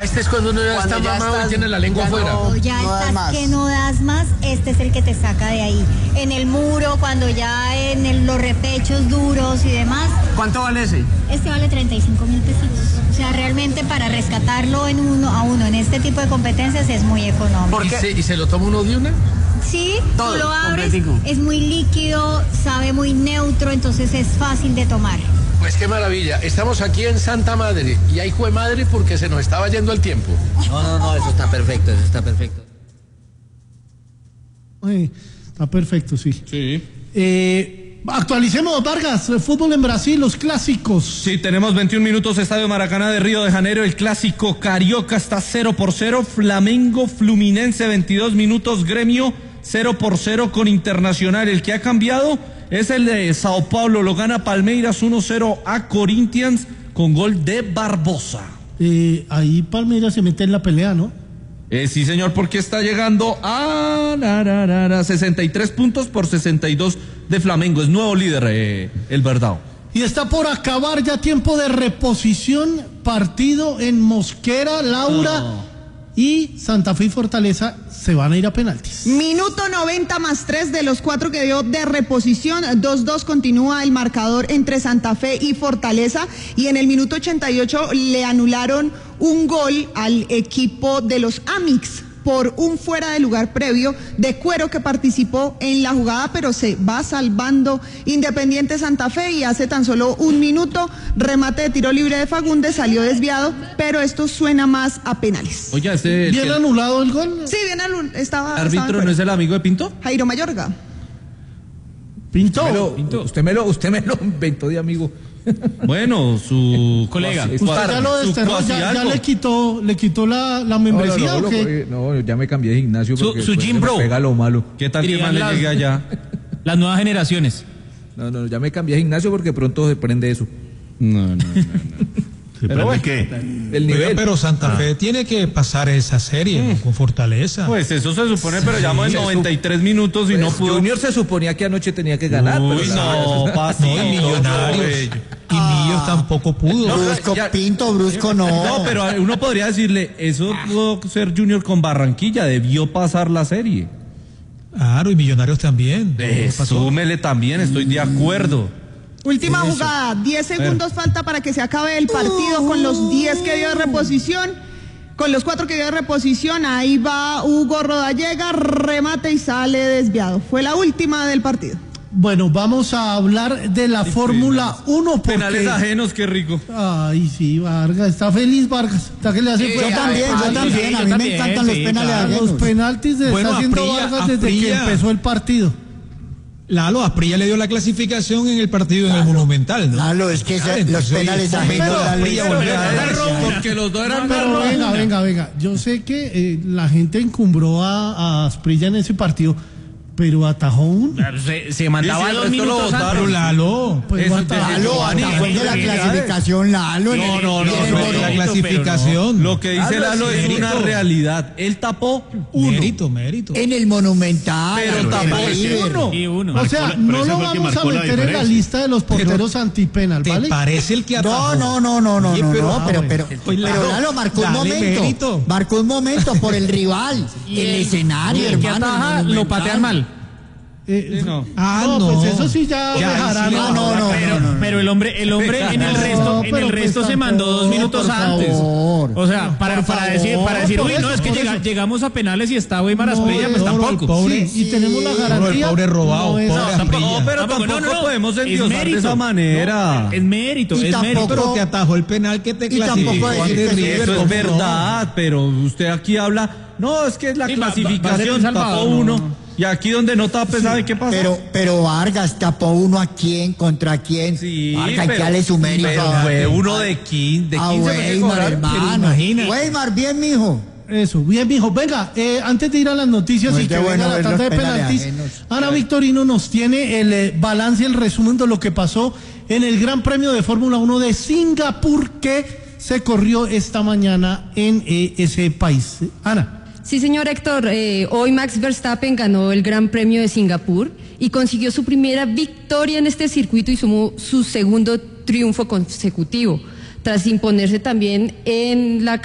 Este es cuando uno ya está mamado y tiene la lengua afuera. Ya estás que no das más, este es el que te saca de ahí. En el muro, cuando ya los repechos duros y demás. ¿Cuánto vale ese? Este vale 35.000 pesitos. O sea, realmente para rescatarlo en uno a uno en este tipo de competencias es muy económico. ¿Y se lo toma uno de una? Sí, todo, tú lo abres, completico. Es muy líquido, sabe muy neutro, entonces es fácil de tomar. Pues qué maravilla, estamos aquí en Santa Madre y hay jue madre porque se nos estaba yendo el tiempo. No, eso está perfecto, Está perfecto, sí. Sí. Actualicemos, Vargas, fútbol en Brasil, los clásicos. Sí, tenemos 21 minutos, Estadio Maracaná de Río de Janeiro, el clásico carioca está 0-0, Flamengo, Fluminense 22 minutos, Gremio 0-0 con Internacional. El que ha cambiado es el de Sao Paulo, lo gana Palmeiras 1-0 a Corinthians con gol de Barbosa. Ahí Palmeiras se mete en la pelea, ¿no? Sí, señor, porque está llegando a 63 puntos por 62 de Flamengo. Es nuevo líder, el Verdao. Y está por acabar ya tiempo de reposición, partido en Mosquera, Laura y Santa Fe y Fortaleza se van a ir a penaltis. Minuto 90+3 de los 4 que dio de reposición, 2-2 continúa el marcador entre Santa Fe y Fortaleza, y en el minuto 88 le anularon un gol al equipo de los Amix por un fuera de lugar previo de Cuero que participó en la jugada, pero se va salvando Independiente Santa Fe y hace tan solo un minuto, remate de tiro libre de Fagundes, salió desviado, pero esto suena más a penales. Oye, ¿Bien anulado el gol? Sí, bien anulado. ¿El árbitro no es el amigo de Pinto? Jairo Mayorga. Pinto. Usted me lo inventó de amigo. Bueno, su colega. Usted ya lo desterró, ya le quitó la membresía. No, ya me cambié de gimnasio porque su gym bro. pega lo malo. ¿Qué tal que más le llegue allá? Las nuevas generaciones. No, ya me cambié de gimnasio porque pronto se prende eso. No. Pero bueno, ¿qué? El nivel. Pero Santa Fe tiene que pasar esa serie, ¿no? Con Fortaleza. Pues eso se supone, pero llevamos en 93 minutos y no pudo. Junior se suponía que anoche tenía que ganar. Uy, pero no, No, y Millonarios. Y Millos tampoco pudo. Brusco no. No, pero uno podría decirle, eso pudo ser Junior con Barranquilla, debió pasar la serie. Claro, y Millonarios también. Súmele también, estoy de acuerdo. Última jugada, 10 segundos falta para que se acabe el partido con los 10 que dio de reposición, con los 4 que dio de reposición, ahí va Hugo Rodallega, remate y sale desviado. Fue la última del partido. Bueno, vamos a hablar de la Fórmula 1 porque... Penales ajenos, qué rico. Ay, sí, Vargas, está feliz Vargas. Está que le hace yo también, a mí me encantan los penales ajenos. Los penaltis de está haciendo Vargas desde que empezó el partido. Lalo, Asprilla le dio la clasificación en el partido en el Monumental, ¿no? Lalo, es que los penales ajenos... Porque los dos eran... Pero venga. Yo sé que la gente encumbró a Asprilla en ese partido, pero atajó uno. Claro, se mandaba 2 minutos antes. Lalo. Pues Lalo, atajó de la clasificación, Lalo. No, la clasificación. Lo que dice Lalo es una realidad. Él tapó uno. Mérito. En el Monumental. Pero tapó uno. Y uno. O sea, no lo vamos a meter en la lista de los porteros antipenal, ¿vale? ¿Te parece el que atajó? No, Oye, pero Lalo marcó un momento. Mérito. Marcó un momento por el rival, el escenario, el que hermano. ataja lo patean mal. No, no. pues eso sí ya dejará. No. Pero el hombre en el resto se mandó 2 minutos antes. O sea, para decir, uy, no, es que llegamos a penales y está Weimar Asprilla, pues tampoco. Y tenemos la garantía. El pobre robado, pobre Asprilla. Pero tampoco podemos endiosar de esa manera. Es mérito. Pero te atajó el penal que te clasificó ante River. Eso es verdad, pero usted aquí habla, no, es que es la clasificación, tapó uno. Y aquí donde no tape, ¿sabe qué pasa? Pero Vargas tapó uno a quién, contra quién. Sí, Vargas, hay que darle su mérito. Pero fue uno de 15. A Weimar, hermano. Weimar, bien, mijo. Eso, bien, mijo. Venga, antes de ir a las noticias y que venga la tanda de penaltis, Ana Victorino nos tiene el balance y el resumen de lo que pasó en el Gran Premio de Fórmula 1 de Singapur que se corrió esta mañana en ese país. Ana. Sí, señor Héctor, hoy Max Verstappen ganó el Gran Premio de Singapur y consiguió su primera victoria en este circuito y sumó su segundo triunfo consecutivo, tras imponerse también en la